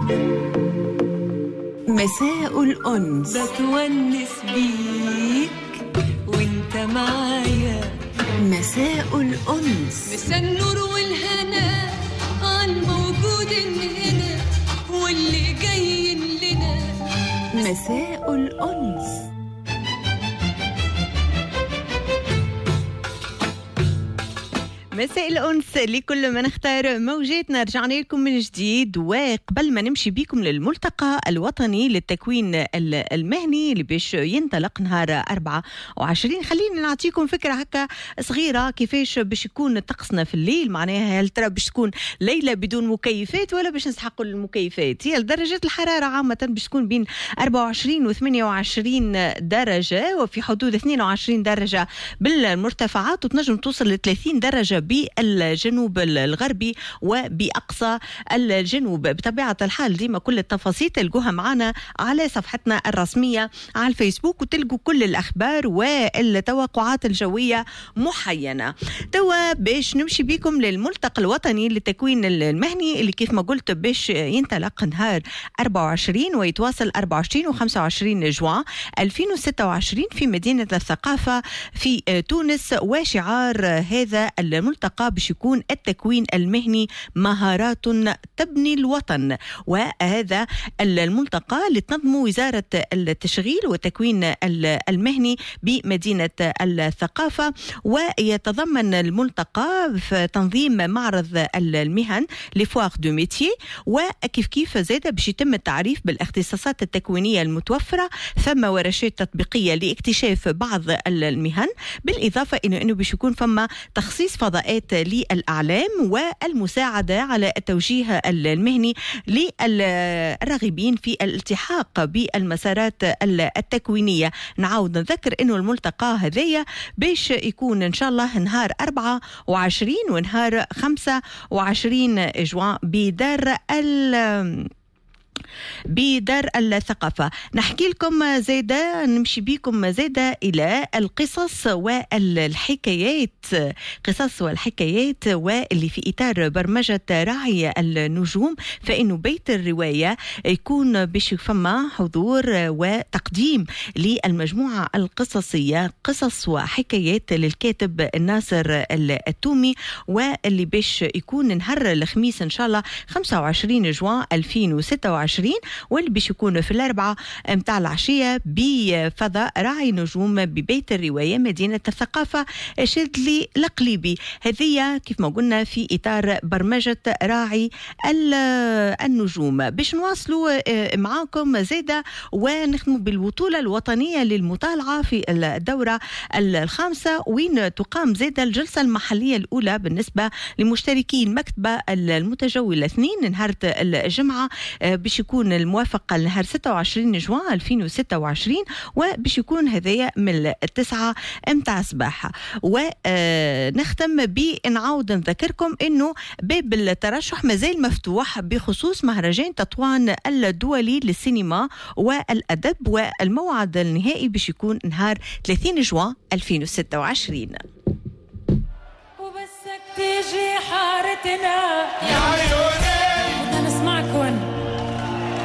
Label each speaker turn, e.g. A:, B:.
A: مساء الأنس
B: بتونس بيك وانت معايا.
A: مساء الأنس
B: مساء النور والهنا عالموجود هنا واللي جاي لنا.
A: مساء الأنس. مساء الأنس لكل من اختار موجاتنا. رجعنا لكم من جديد، وقبل ما نمشي بكم للملتقى الوطني للتكوين المهني اللي باش ينطلق نهار 24، خلينا نعطيكم فكرة هكا صغيرة كيفاش باش يكون طقسنا في الليل. معناها هل ترى باش تكون ليلة بدون مكيفات ولا باش نسحقوا المكيفات؟ هي درجات الحرارة عامة باش تكون بين 24 و 28 درجة، وفي حدود 22 درجة بالمرتفعات، وتنجم توصل ل 30 درجة بالجنوب الغربي وبأقصى الجنوب. بطبيعة الحال ديما كل التفاصيل تلقوها معنا على صفحتنا الرسمية على الفيسبوك، وتلقوا كل الأخبار والتوقعات الجوية محينة. توا باش نمشي بكم للملتقى الوطني للتكوين المهني اللي كيف ما قلت باش ينطلق نهار 24 ويتواصل 24 و 25 جوان 2026 في مدينة الثقافة في تونس. وشعار هذا الملتقى باش يكون التكوين المهني مهارات تبني الوطن. وهذا الملتقى اللي تنظمه وزارة التشغيل والتكوين المهني بمدينة الثقافة، ويتضمن الملتقى في تنظيم معرض المهن لفواغ دو ميتيي، وكيف كيف زاد باش يتم التعريف بالاختصاصات التكوينية المتوفرة، ثم ورشات تطبيقية لاكتشاف بعض المهن، بالإضافة إلى أنه باش يكون فما تخصيص فضاءات للأعلام والمساعدة على التوجيه المهني للراغبين في الالتحاق بالمسارات التكوينية. نعاود نذكر إنه الملتقى هذايا باش يكون إن شاء الله نهار 24 ونهار 25 جوان بدار الثقافة. نحكي لكم زيادة، نمشي بكم زيادة إلى القصص والحكايات، قصص والحكايات، واللي في إطار برمجة راعي النجوم، فإنه بيت الرواية يكون باش فما حضور وتقديم للمجموعة القصصية قصص وحكايات للكاتب ناصر التومي، واللي باش يكون نهار الخميس إن شاء الله 25 جوان 2026، واللي باش يكون في الأربعة متاع العشية بفضاء راعي نجوم ببيت الرواية مدينة الثقافة شادلي القليبي. هذه كيف ما قلنا في إطار برمجة راعي النجوم. باش نواصلوا معاكم زيادة ونختموا بالبطولة الوطنية للمطالعة في الدورة الخامسة، وين تقام زيادة الجلسة المحلية الأولى بالنسبة لمشتركي المكتبة المتجولة 2 نهار الجمعة، باش يكون الموافقة لنهار 26 جوان 2026، وباش يكون هذايا من 9 متاع الصباح. ونختم بنعاود نذكركم انه باب الترشح مازال مفتوح بخصوص مهرجان تطوان الدولي للسينما والأدب، والموعد النهائي باش يكون نهار 30 جوان 2026.
B: وبسك تيجي حارتنا يا عيون